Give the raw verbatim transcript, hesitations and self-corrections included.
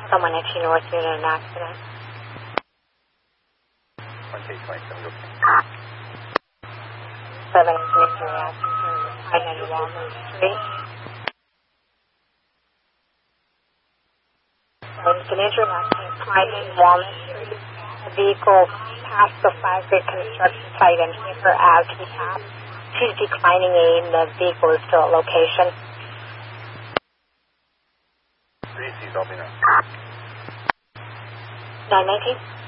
Someone nineteen North unit in an accident. one K twenty-seven, go. seven engineers reaction to I ninety Walnut Street. Engineers reaction to I ninety Walnut Street. The vehicle passed the five-grid construction site and hit her as he passed. She's declining aid and the vehicle is still at location. three C's, I'll be now. nine nineteen.